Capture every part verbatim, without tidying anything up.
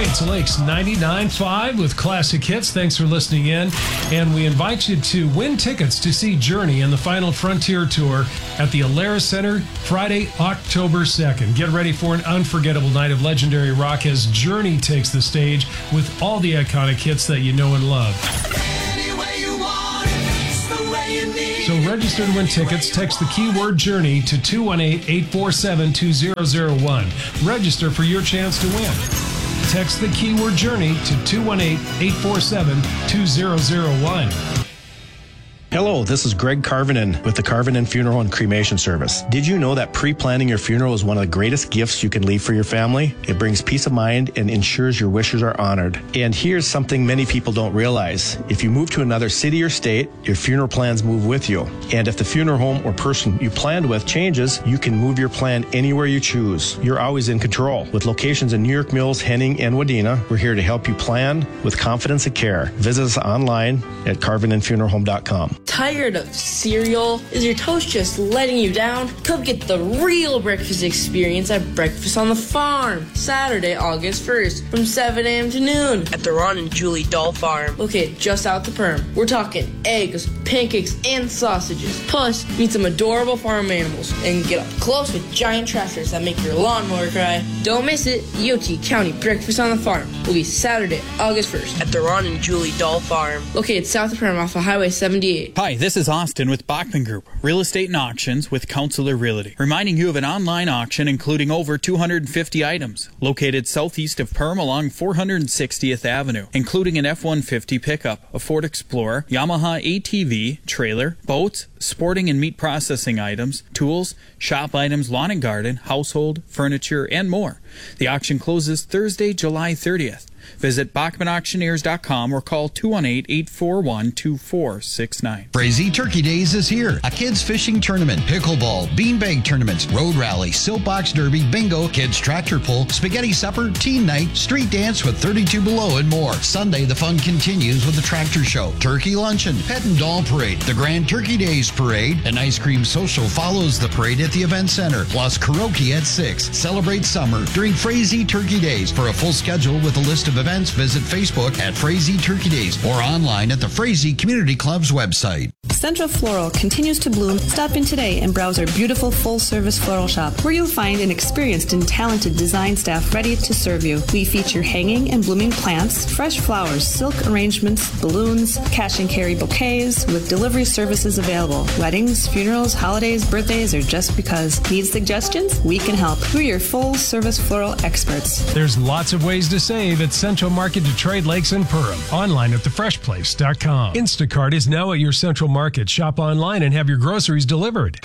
It's Lakes ninety-nine point five with classic hits. Thanks for listening in. And we invite you to win tickets to see Journey and the Final Frontier Tour at the Alara Center Friday, October second. Get ready for an unforgettable night of legendary rock as Journey takes the stage with all the iconic hits that you know and love. So register to win tickets. Text the keyword Journey to two one eight, eight four seven, two zero zero one. Register for your chance to win. Text the keyword Journey to two one eight, eight four seven, two zero zero one. Hello, this is Greg Carvinen with the Carvinen Funeral and Cremation Service. Did you know that pre-planning your funeral is one of the greatest gifts you can leave for your family? It brings peace of mind and ensures your wishes are honored. And here's something many people don't realize. If you move to another city or state, your funeral plans move with you. And if the funeral home or person you planned with changes, you can move your plan anywhere you choose. You're always in control. With locations in New York Mills, Henning, and Wadena, we're here to help you plan with confidence and care. Visit us online at carvinen funeral home dot com. Tired of cereal? Is your toast just letting you down? Come get the real breakfast experience at Breakfast on the Farm, Saturday, August first, from seven a.m. to noon at the Ron and Julie Doll Farm, located just out the Perm. We're talking eggs, pancakes, and sausages. Plus, meet some adorable farm animals and get up close with giant tractors that make your lawnmower cry. Don't miss it. E O T County Breakfast on the Farm will be Saturday, August first at the Ron and Julie Doll Farm, located south of Perm off of Highway seventy-eight. Hi, this is Austin with Bachman Group, Real Estate and Auctions with Counselor Realty, reminding you of an online auction including over two hundred fifty items, located southeast of Perm along four hundred sixtieth Avenue, including an F one fifty pickup, a Ford Explorer, Yamaha A T V, trailer, boats, sporting and meat processing items, tools, shop items, lawn and garden, household, furniture, and more. The auction closes Thursday, July thirtieth. Visit Bachman Auctioneers dot com or call two one eight, eight four one, two four six nine. Frazee Turkey Days is here. A kids fishing tournament, pickleball, beanbag tournaments, road rally, siltbox derby, bingo, kids tractor pull, spaghetti supper, teen night, street dance with thirty-two below and more. Sunday, the fun continues with the tractor show, turkey luncheon, pet and doll parade, the Grand Turkey Days parade, an ice cream social follows the parade at the event center, plus karaoke at six. Celebrate summer during Frazee Turkey Days. For a full schedule with a list of events, visit Facebook at Frazee Turkey Days or online at the Frazee Community Club's website. Central Floral continues to bloom. Stop in today and browse our beautiful full-service floral shop, where you'll find an experienced and talented design staff ready to serve you. We feature hanging and blooming plants, fresh flowers, silk arrangements, balloons, cash and carry bouquets, with delivery services available. Weddings, funerals, holidays, birthdays, or just because. Need suggestions? We can help. We're your full-service floral experts. There's lots of ways to save at Central Market Detroit Lakes and Perham. Online at the fresh place dot com. Instacart is now at your Central Market. Shop online and have your groceries delivered.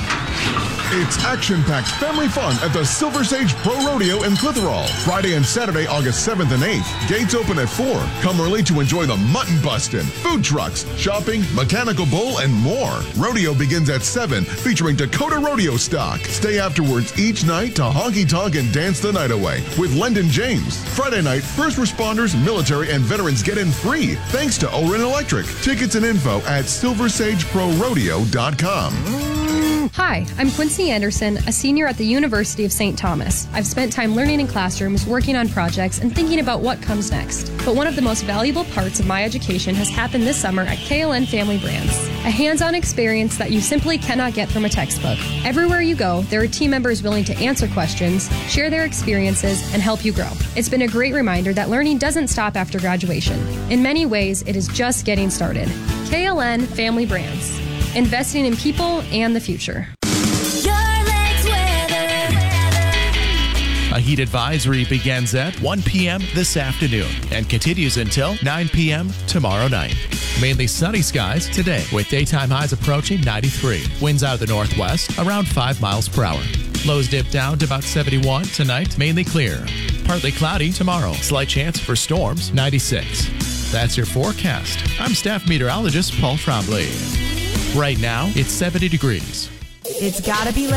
It's action-packed family fun at the Silver Sage Pro Rodeo in Clitheroe. Friday and Saturday, August seventh and eighth. Gates open at four. Come early to enjoy the mutton bustin', food trucks, shopping, mechanical bull, and more. Rodeo begins at seven, featuring Dakota Rodeo stock. Stay afterwards each night to honky-tonk and dance the night away with Lendon James. Friday night, first responders, military, and veterans get in free thanks to Oren Electric. Tickets and info at silver sage pro rodeo dot com. Hi, I'm Quincy Anderson, a senior at the University of Saint Thomas. I've spent time learning in classrooms, working on projects, and thinking about what comes next. But one of the most valuable parts of my education has happened this summer at K L N Family Brands. A hands-on experience that you simply cannot get from a textbook. Everywhere you go, there are team members willing to answer questions, share their experiences, and help you grow. It's been a great reminder that learning doesn't stop after graduation. In many ways, it is just getting started. K L N Family Brands. Investing in people and the future. A heat advisory begins at one p.m. this afternoon and continues until nine p.m. tomorrow night. Mainly sunny skies today with daytime highs approaching ninety-three. Winds out of the northwest around five miles per hour. Lows dip down to about seventy-one tonight, mainly clear. Partly cloudy tomorrow. Slight chance for storms, ninety-six. That's your forecast. I'm staff meteorologist Paul Trombley. Right now, it's seventy degrees. It's gotta be